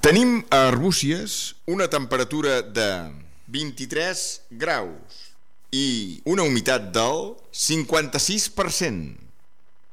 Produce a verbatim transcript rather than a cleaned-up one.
Tenim a Arbúcies una temperatura de vint-i-tres graus i una humitat del cinquanta-sis per cent.